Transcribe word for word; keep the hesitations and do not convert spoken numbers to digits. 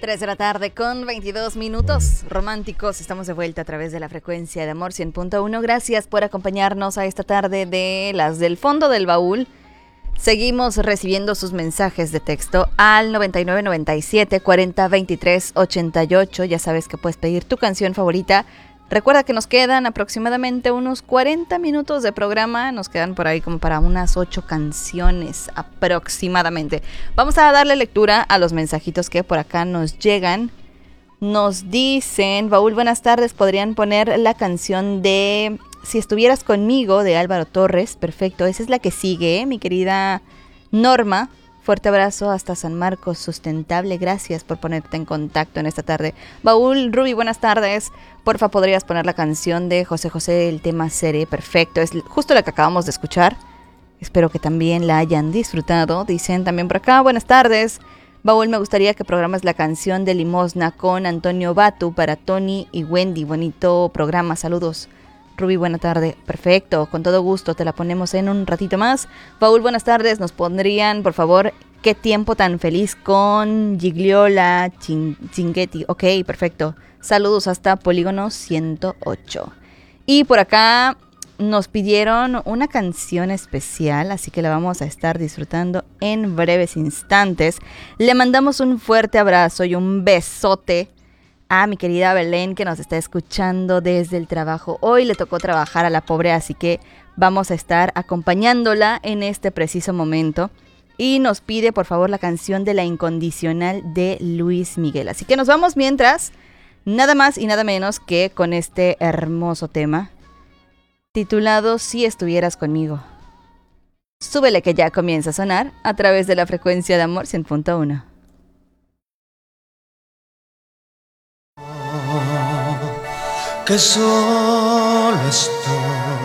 tres de la tarde con veintidós minutos románticos. Estamos de vuelta a través de la frecuencia de Amor cien punto uno. Gracias por acompañarnos a esta tarde de las del fondo del baúl. Seguimos recibiendo sus mensajes de texto al noventa y nueve noventa y siete cuarenta veintitrés ochenta y ocho. Ya sabes que puedes pedir tu canción favorita. Recuerda que nos quedan aproximadamente unos cuarenta minutos de programa. Nos quedan por ahí como para unas ocho canciones aproximadamente. Vamos a darle lectura a los mensajitos que por acá nos llegan. Nos dicen, Baúl, buenas tardes. ¿Podrían poner la canción de Si estuvieras conmigo de Álvaro Torres? Perfecto, esa es la que sigue, ¿eh? Mi querida Norma. Fuerte abrazo hasta San Marcos Sustentable. Gracias por ponerte en contacto en esta tarde. Baúl, Ruby, buenas tardes. Porfa, ¿podrías poner la canción de José José, el tema Seré? Perfecto, es justo la que acabamos de escuchar. Espero que también la hayan disfrutado. Dicen también por acá, buenas tardes. Baúl, me gustaría que programas la canción de Limosna con Antonio Batu para Tony y Wendy. Bonito programa, saludos. Ruby, buena tarde. Perfecto, con todo gusto, te la ponemos en un ratito más. Paul, buenas tardes. Nos pondrían, por favor, Qué tiempo tan feliz con Gigliola Chin- Chinguetti. Ok, perfecto. Saludos hasta Polígono ciento ocho. Y por acá nos pidieron una canción especial, así que la vamos a estar disfrutando en breves instantes. Le mandamos un fuerte abrazo y un besote a mi querida Belén, que nos está escuchando desde el trabajo. Hoy le tocó trabajar a la pobre, así que vamos a estar acompañándola en este preciso momento. Y nos pide, por favor, la canción de La Incondicional de Luis Miguel. Así que nos vamos mientras, nada más y nada menos que con este hermoso tema, titulado Si estuvieras conmigo. Súbele que ya comienza a sonar a través de la frecuencia de Amor cien punto uno. Que solo estoy